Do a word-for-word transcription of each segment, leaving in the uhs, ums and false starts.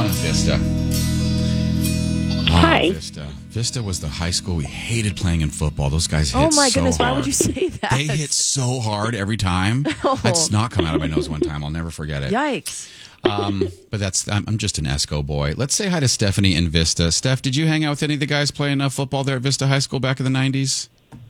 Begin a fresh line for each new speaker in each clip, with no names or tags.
Vista.
Hi.
Oh, Vista. Vista was the high school we hated playing in football. Those guys hit
Oh my
so
goodness!
hard.
Why would you say that?
They hit so hard every time.
Oh.
I had snot come out of my nose one time. I'll never forget it.
Yikes!
Um, but that's I'm, I'm just an Esco boy. Let's say hi to Stephanie in Vista. Steph, did you hang out with any of the guys playing uh, football there at Vista High School back in the nineties?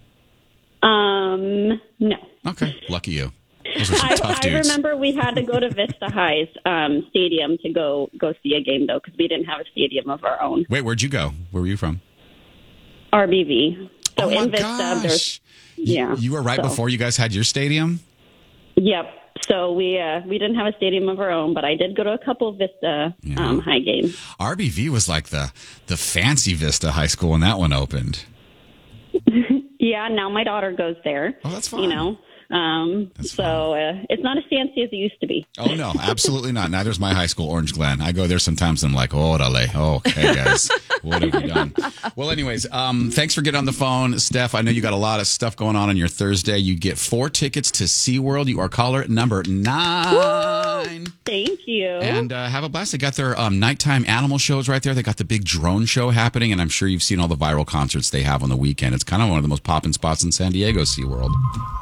Um, no.
Okay, lucky you. Those were some
I,
tough
I
dudes.
remember we had to go to Vista High's um, stadium to go go see a game, though, because we didn't have a stadium of our own.
Wait, where'd you go? Where were you from?
R B V. So
oh my
in Vista,
gosh.
there's
You-
yeah.
You were right
so.
before you guys had your stadium?
Yep. So we uh, we didn't have a stadium of our own, but I did go to a couple of Vista
Yeah.
um, High games.
R B V was like the the fancy Vista High School when that one opened.
Yeah. Now my daughter goes there.
Oh, that's fine.
You know. Um,
That's
so uh, it's not as fancy as it used to be.
Oh, no, absolutely not. Neither's my high school, Orange Glen. I go there sometimes and I'm like, orale. Oh, okay, guys. What have we done? Well, anyways, um, thanks for getting on the phone, Steph. I know you got a lot of stuff going on on your Thursday. You get four tickets to SeaWorld. You are caller number nine.
Thank you.
And uh, have a blast. They got their um, nighttime animal shows right there. They got the big drone show happening, and I'm sure you've seen all the viral concerts they have on the weekend. It's kind of one of the most poppin' spots in San Diego, SeaWorld.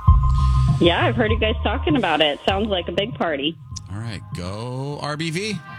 Yeah, I've heard you guys talking about it. Sounds like a big party.
All right, go R B V.